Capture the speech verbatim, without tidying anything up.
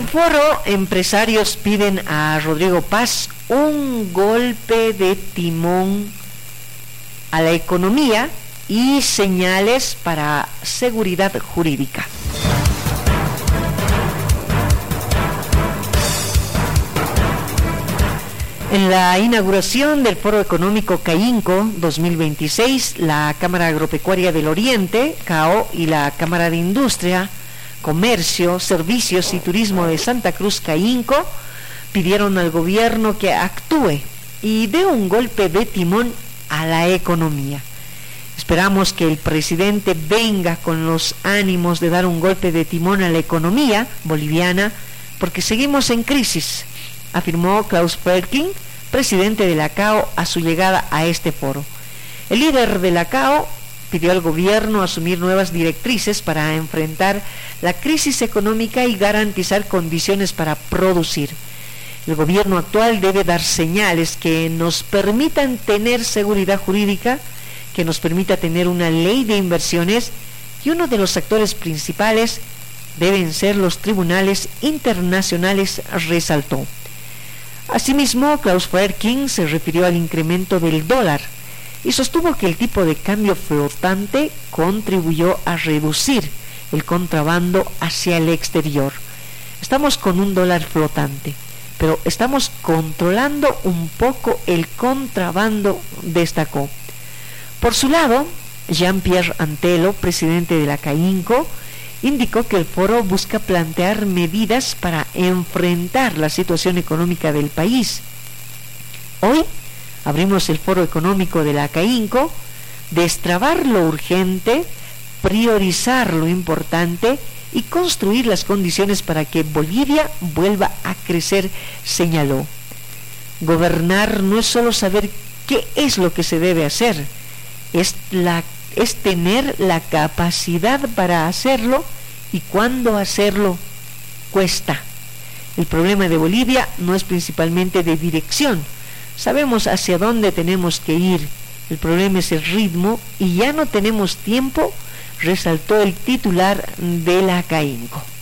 foro, empresarios piden a Rodrigo Paz un golpe de timón a la economía y señales para seguridad jurídica. En la inauguración del Foro Económico CAINCO dos mil veintiséis, la Cámara Agropecuaria del Oriente, C A O, y la Cámara de Industria, Comercio, Servicios y Turismo de Santa Cruz, CAINCO, pidieron al gobierno que actúe y dé un golpe de timón a la economía. Esperamos que el presidente venga con los ánimos de dar un golpe de timón a la economía boliviana, porque seguimos en crisis, afirmó Klaus Perkin, presidente de la C A O, a su llegada a este foro. El líder de la C A O pidió al gobierno asumir nuevas directrices para enfrentar la crisis económica y garantizar condiciones para producir. El gobierno actual debe dar señales que nos permitan tener seguridad jurídica, que nos permita tener una ley de inversiones, y uno de los actores principales deben ser los tribunales internacionales, resaltó. Asimismo, Klaus Perkin se refirió al incremento del dólar y sostuvo que el tipo de cambio flotante contribuyó a reducir el contrabando hacia el exterior. Estamos con un dólar flotante, pero estamos controlando un poco el contrabando, destacó. Por su lado, Jean-Pierre Antelo, presidente de la CAINCO, indicó que el foro busca plantear medidas para enfrentar la situación económica del país. Hoy abrimos el foro económico de la CAINCO, destrabar lo urgente, priorizar lo importante y construir las condiciones para que Bolivia vuelva a crecer, señaló. Gobernar no es solo saber qué es lo que se debe hacer, es la es tener la capacidad para hacerlo, y cuando hacerlo cuesta. El problema de Bolivia no es principalmente de dirección. Sabemos hacia dónde tenemos que ir. El problema es el ritmo y ya no tenemos tiempo, resaltó el titular de la CAINCO.